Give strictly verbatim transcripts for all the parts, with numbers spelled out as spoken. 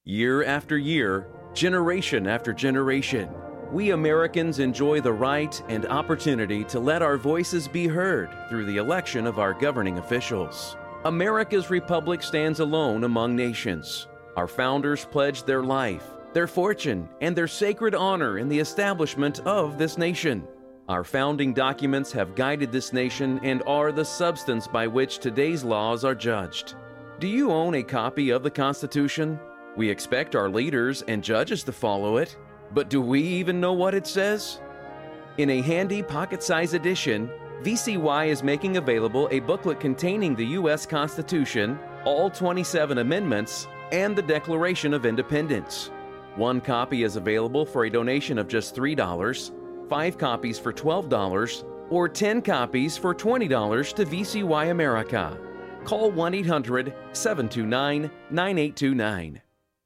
Year after year, generation after generation, we Americans enjoy the right and opportunity to let our voices be heard through the election of our governing officials. America's republic stands alone among nations. Our founders pledged their life, their fortune, and their sacred honor in the establishment of this nation. Our founding documents have guided this nation and are the substance by which today's laws are judged. Do you own a copy of the Constitution? We expect our leaders and judges to follow it, but do we even know what it says? In a handy pocket-sized edition, V C Y is making available a booklet containing the U S Constitution, all twenty-seven amendments, and the Declaration of Independence. One copy is available for a donation of just three dollars, five copies for twelve dollars, or ten copies for twenty dollars to V C Y America. Call one eight hundred, seven two nine, nine eight two nine.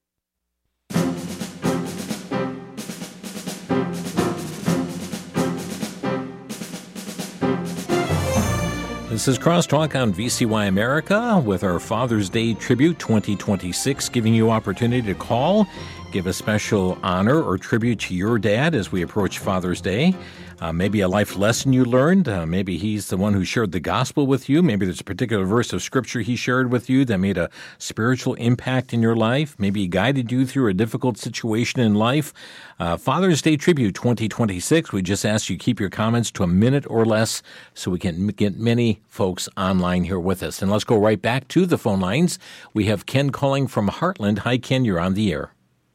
This is Crosstalk on V C Y America with our Father's Day Tribute twenty twenty-six, giving you opportunity to call, give a special honor or tribute to your dad as we approach Father's Day. Uh, maybe a life lesson you learned. Uh, maybe he's the one who shared the gospel with you. Maybe there's a particular verse of scripture he shared with you that made a spiritual impact in your life. Maybe he guided you through a difficult situation in life. Uh, Father's Day Tribute twenty twenty-six. We just ask you keep your comments to a minute or less so we can get many folks online here with us. And let's go right back to the phone lines. We have Ken calling from Heartland. Hi, Ken. You're on the air.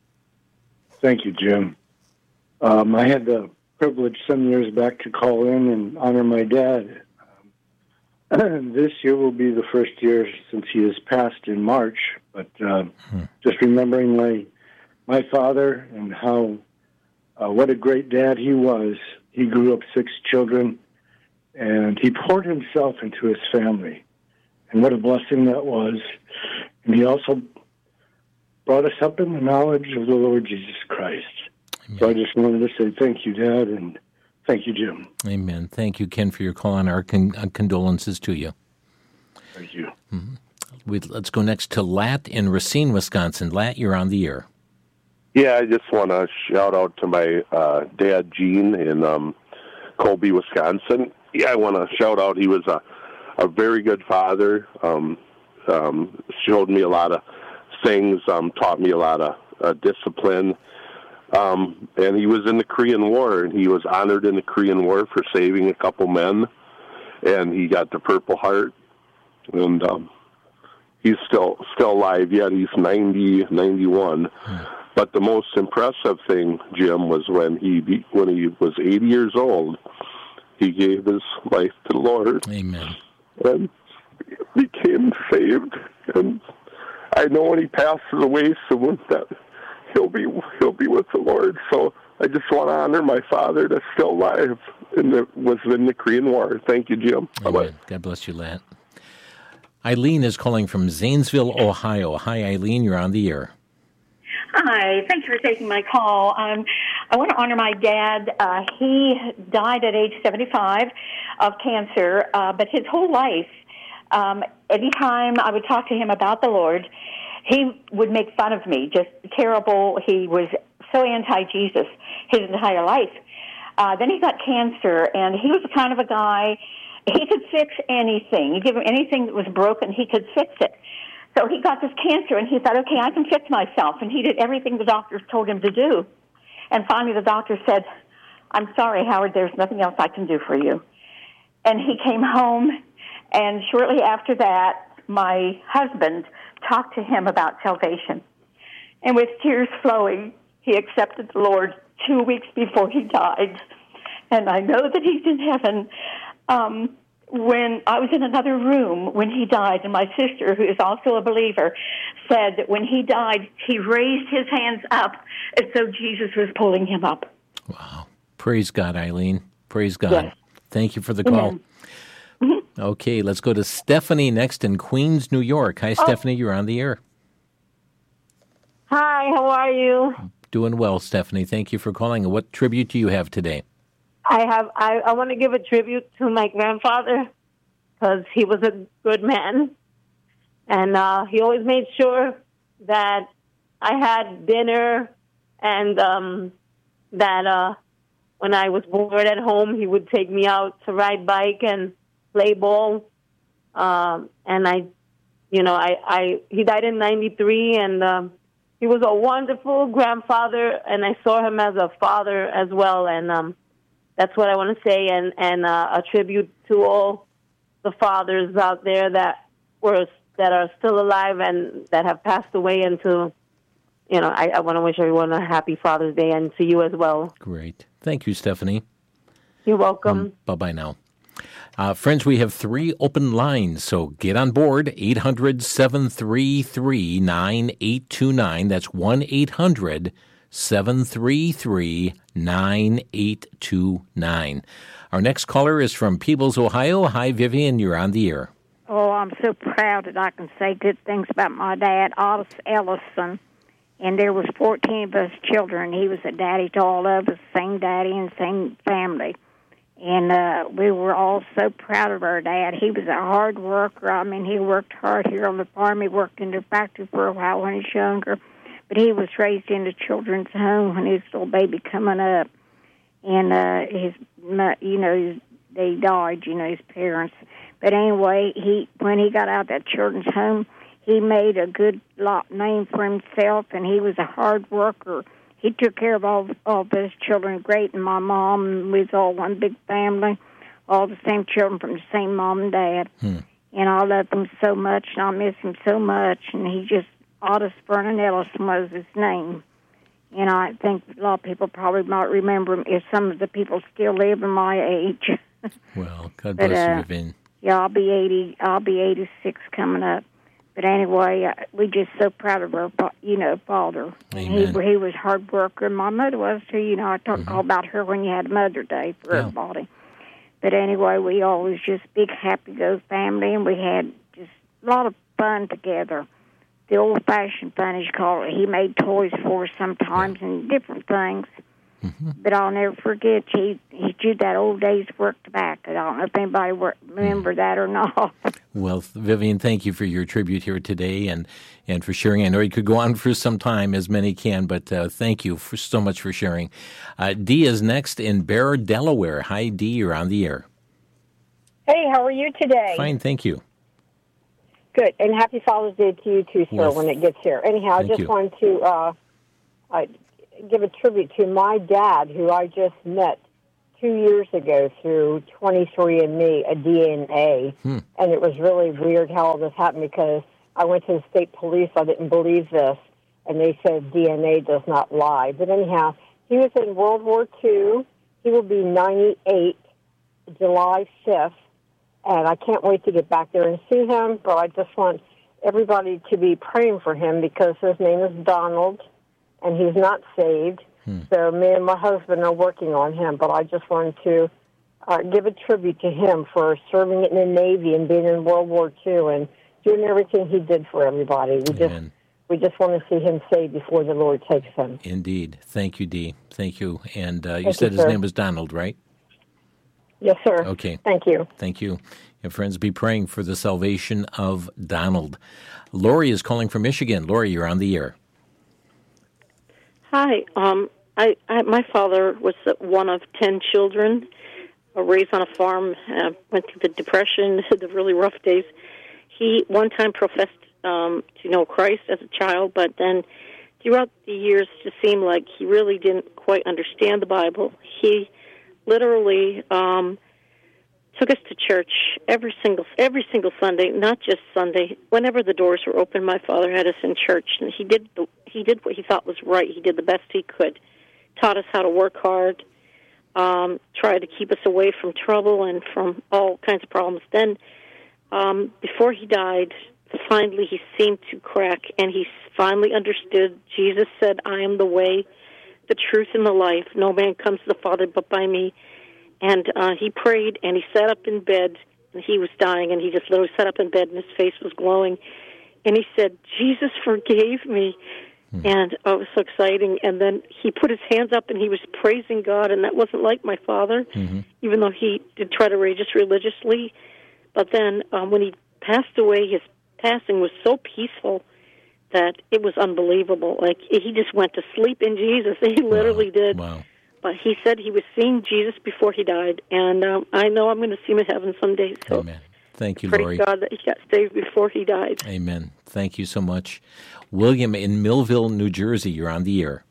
Thank you, Jim. Um, I had the privilege some years back to call in and honor my dad. Um, this year will be the first year since he has passed in March, but uh, hmm. just remembering my my father and how uh, what a great dad he was. He grew up six children, and he poured himself into his family, and what a blessing that was. And he also brought us up in the knowledge of the Lord Jesus Christ. Amen. So I just wanted to say thank you, Dad, and thank you, Jim. Amen. Thank you, Ken, for your call, and our con- uh, condolences to you. Thank you. Mm-hmm. We, let's go next to Lat in Racine, Wisconsin. Lat, you're on the air. Yeah, I just want to shout out to my uh, dad, Gene, in um, Colby, Wisconsin. Yeah, I want to shout out. He was a, a very good father, um, um, showed me a lot of things, um, taught me a lot of uh, discipline. Um, and he was in the Korean War, and he was honored in the Korean War for saving a couple men, and he got the Purple Heart, and um, he's still still alive yet. He's ninety, ninety-one. Hmm. But the most impressive thing, Jim, was when he when he was eighty years old, he gave his life to the Lord. Amen. And became saved. And I know when he passes away soon that he'll be he'll be with the Lord. So I just want to honor my father that's still alive and that was in the Korean War. Thank you, Jim. Bye-bye. God bless you, Lat. Eileen is calling from Zanesville, Ohio. Hi, Eileen. You're on the air. Hi. Thank you for taking my call. Um, I want to honor my dad. Uh, he died at age seventy-five of cancer, uh, but his whole life, um, anytime I would talk to him about the Lord, he would make fun of me, just terrible. He was so anti-Jesus his entire life. Uh, then he got cancer, and he was the kind of a guy, he could fix anything. You give him anything that was broken, he could fix it. So he got this cancer, and he thought, okay, I can fix myself. And he did everything the doctors told him to do. And finally the doctor said, I'm sorry, Howard, there's nothing else I can do for you. And he came home, and shortly after that, my husband talked to him about salvation. And with tears flowing, he accepted the Lord two weeks before he died. And I know that he's in heaven. Um, when I was in another room when he died, and my sister, who is also a believer, said that when he died, he raised his hands up as though Jesus was pulling him up. Wow. Praise God, Eileen. Praise God. Yes. Thank you for the call. Amen. Mm-hmm. Okay, let's go to Stephanie next in Queens, New York. Hi, Stephanie. You're on the air. Hi, how are you? Doing well, Stephanie. Thank you for calling. What tribute do you have today? I have. I, I want to give a tribute to my grandfather because he was a good man, and uh, he always made sure that I had dinner, and um, that uh, when I was bored at home, he would take me out to ride bike and play ball. Um, and I, you know, I, I he died in ninety-three, and um, he was a wonderful grandfather, and I saw him as a father as well. And um, that's what I want to say, and, and uh, a tribute to all the fathers out there that were that are still alive and that have passed away. And to, you know, I, I want to wish everyone a happy Father's Day, and to you as well. Great. Thank you, Stephanie. You're welcome. Um, bye-bye now. Uh, friends, we have three open lines, so get on board, eight hundred, seven three three, nine eight two nine. That's one eight hundred, seven three three, nine eight two nine. Our next caller is from Peebles, Ohio. Hi, Vivian, you're on the air. Oh, I'm so proud that I can say good things about my dad, Otis Ellison. And there was fourteen of us children. He was a daddy to all of us, same daddy and same family. And uh, we were all so proud of our dad. He was a hard worker. I mean, he worked hard here on the farm. He worked in the factory for a while when he was younger. But he was raised in a children's home when he was a little baby coming up. And uh, his, you know, his, they died, you know, his parents. But anyway, he when he got out of that children's home, he made a good lot name for himself, and he was a hard worker. He took care of all, all of his children great, and my mom, and we was all one big family, all the same children from the same mom and dad. Hmm. And I loved him so much, and I miss him so much. And he just, Otis Vernon Ellison was his name. And I think a lot of people probably might remember him if some of the people still live in my age. Well, God bless but, uh, you, Vivian. Yeah, I'll be eighty. I'll be eighty-six coming up. But anyway, uh, we're just so proud of our, you know, father. Amen. He, he was a hard worker, and my mother was too. You know, I talked mm-hmm. all about her when you had Mother Day for yeah. everybody. But anyway, we always just big happy go family, and we had just a lot of fun together. The old-fashioned fun, as you call it. He made toys for us sometimes yeah. and different things. Mm-hmm. But I'll never forget, he, he did that old day's work tobacco. I don't know if anybody work, remember mm. that or not. Well, Vivian, thank you for your tribute here today and, and for sharing. I know you could go on for some time, as many can, but uh, thank you for so much for sharing. Uh, Dee is next in Bear, Delaware. Hi, Dee, you're on the air. Hey, how are you today? Fine, thank you. Good, and happy Father's Day to you too, sir, well, when it gets here. Anyhow, I just you. wanted to uh, uh, give a tribute to my dad, who I just met two years ago through twenty-three and me, a D N A. Hmm. And it was really weird how all this happened because I went to the state police. I didn't believe this, and they said D N A does not lie. But anyhow, he was in World War Two. He will be ninety-eight, July fifth. And I can't wait to get back there and see him, but I just want everybody to be praying for him because his name is Donald, and he's not saved. Hmm. So me and my husband are working on him, but I just wanted to uh, give a tribute to him for serving in the Navy and being in World War Two and doing everything he did for everybody. We just Amen. we just want to see him saved before the Lord takes him. Indeed. Thank you, Dee. Thank you. And uh, you Thank said you, his sir. name was Donald, right? Yes, sir. Okay. Thank you. Thank you. And friends, be praying for the salvation of Donald. Lori is calling from Michigan. Lori, you're on the air. Hi. Um, I, I my father was one of ten children, uh, raised on a farm, uh, went through the Depression, the really rough days. He one time professed um, to know Christ as a child, but then throughout the years, it just seemed like he really didn't quite understand the Bible. He literally um, took us to church every single every single Sunday, not just Sunday. Whenever the doors were open, my father had us in church, and he did the, he did what he thought was right. He did the best he could, taught us how to work hard, um, tried to keep us away from trouble and from all kinds of problems. Then, um, before he died, finally he seemed to crack, and he finally understood. Jesus said, "I am the way, the truth, and the life. No man comes to the Father but by me." And uh, he prayed, and he sat up in bed, and he was dying, and he just literally sat up in bed, and his face was glowing. And he said, "Jesus forgave me." Mm-hmm. And oh, it was so exciting. And then he put his hands up, and he was praising God, and that wasn't like my father, mm-hmm. even though he did try to raise us religiously. But then um, when he passed away, his passing was so peaceful that it was unbelievable. Like, he just went to sleep in Jesus. He literally wow. did. Wow. But he said he was seeing Jesus before he died, and um, I know I'm going to see him in heaven someday. So Amen. Thank you, praise Lori. God that he got saved before he died. Amen. Thank you so much. William in Millville, New Jersey, you're on the air.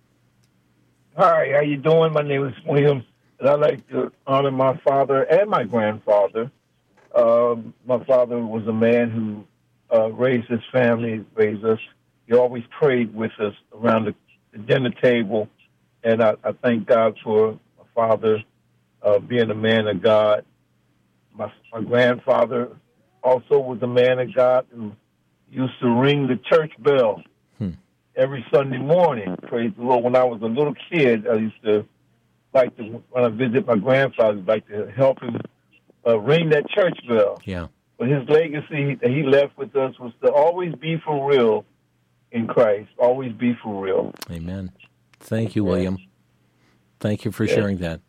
Hi, how you doing? My name is William, and I'd like to honor my father and my grandfather. Um, my father was a man who uh, raised his family, raised us. He always prayed with us around the, the dinner table, and I, I thank God for my father uh, being a man of God. My, my grandfather also was a man of God who used to ring the church bell hmm. every Sunday morning. Praise the Lord. When I was a little kid, I used to like to, when I visit my grandfather, I'd like to help him uh, ring that church bell. Yeah. But his legacy that he left with us was to always be for real in Christ. Always be for real. Amen. Thank you, William. Thank you for yes. sharing that.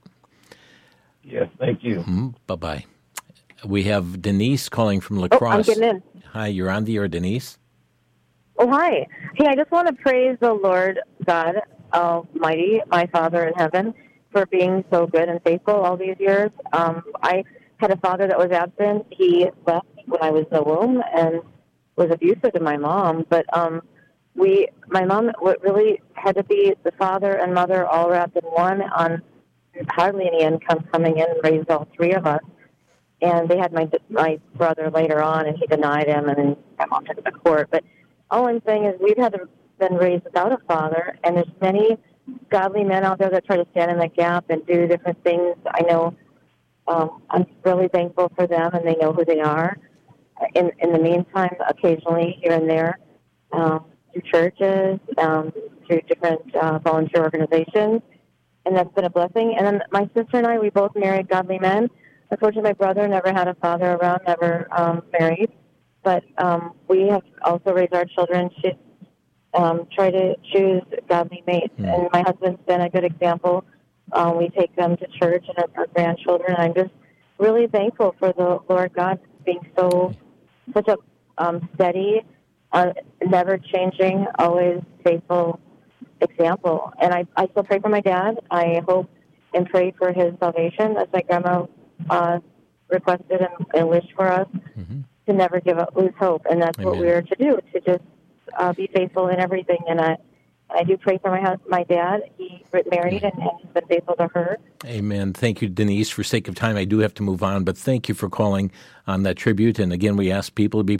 Yes, thank you. Mm-hmm. Bye-bye. We have Denise calling from La Crosse. Oh, I'm getting in. Hi, you're on the air, Denise. Oh, hi. Hey, I just want to praise the Lord God Almighty, my Father in heaven, for being so good and faithful all these years. Um, I had a father that was absent. He left when I was in the womb and was abusive to my mom. But um, we, my mom really had to be the father and mother all wrapped in one on hardly any income coming in and raised all three of us. And they had my my brother later on, and he denied him, and then my mom took it to court. But all I'm saying is we've had to been raised without a father, and there's many godly men out there that try to stand in the gap and do different things. I know um, I'm really thankful for them, and they know who they are. In in the meantime, occasionally here and there, um, through churches, um, through different uh, volunteer organizations, and that's been a blessing. And then my sister and I, we both married godly men. Unfortunately, my brother never had a father around, never um, married. But um, we have also raised our children to um, try to choose godly mates. Mm. And my husband's been a good example. Um, we take them to church and our, our grandchildren. And I'm just really thankful for the Lord God being so, such a um, steady, uh, never changing, always faithful example. And I, I still pray for my dad. I hope and pray for his salvation, as my grandma Uh, requested and, and wished for us mm-hmm. to never give up, lose hope, and that's Amen. What we're to do, to just uh, be faithful in everything. And I, I do pray for my husband, my dad. He married and, and he's been faithful to her. Amen. Thank you, Denise. For sake of time, I do have to move on, but thank you for calling on that tribute. And again, we ask people to be